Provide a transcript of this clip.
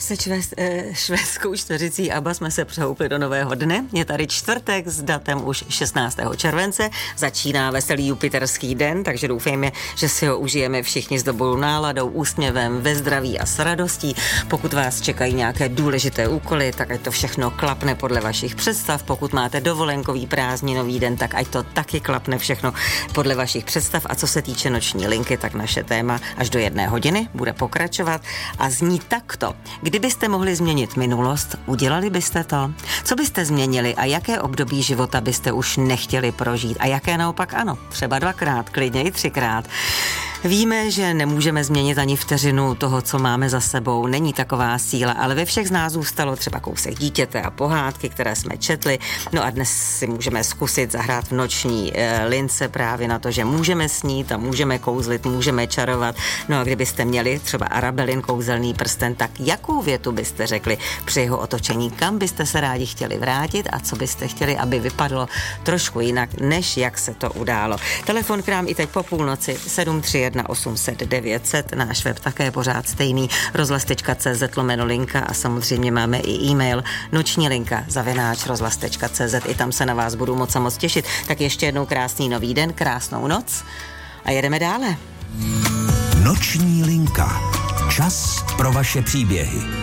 Se švédskou čtveřicí ABBA jsme se přehoupli do nového dne. Je tady čtvrtek s datem už 16. července. Začíná veselý jupiterský den, takže doufejme, že si ho užijeme všichni s dobrou náladou, úsměvem, ve zdraví a s radostí. Pokud vás čekají nějaké důležité úkoly, tak ať to všechno klapne podle vašich představ. Pokud máte dovolenkový prázdninový den, tak ať to taky klapne všechno podle vašich představ. A co se týče noční linky, tak naše téma až do 1 hodiny bude pokračovat a zní takto. Kdybyste mohli změnit minulost, udělali byste to? Co byste změnili a jaké období života byste už nechtěli prožít? A jaké naopak ano? Třeba 2krát, klidně i 3krát. Víme, že nemůžeme změnit ani vteřinu toho, co máme za sebou, není taková síla, ale ve všech z nás zůstalo třeba kousek dítěte a pohádky, které jsme četli. No a dnes si můžeme zkusit zahrát v noční lince právě na to, že můžeme snít a můžeme kouzlit, můžeme čarovat. No a kdybyste měli třeba Arabelin kouzelný prsten, tak jakou větu byste řekli při jeho otočení, kam byste se rádi chtěli vrátit a co byste chtěli, aby vypadlo trošku jinak, než jak se to událo. Telefon k nám i teď po půlnoci 731 800 900, náš web také pořád stejný, rozhlas.cz/linka a samozřejmě máme i e-mail nočnilinka@rozhlas.cz, i tam se na vás budu moc těšit. Tak ještě jednou krásný nový den, krásnou noc a jedeme dále. Noční linka. Čas pro vaše příběhy.